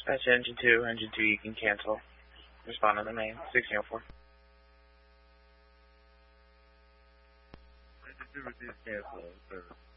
Dispatch engine 2, you can cancel. Respond on the main, 1604. Engine 2 receives cancel, service.